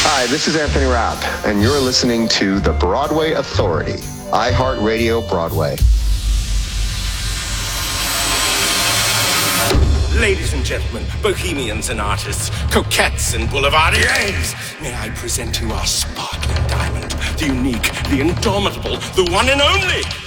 Hi, this is Anthony Rapp, and you're listening to The Broadway Authority, iHeartRadio Broadway. Ladies and gentlemen, bohemians and artists, coquettes and boulevardiers, may I present to you our sparkling diamond, the unique, the indomitable, the one and only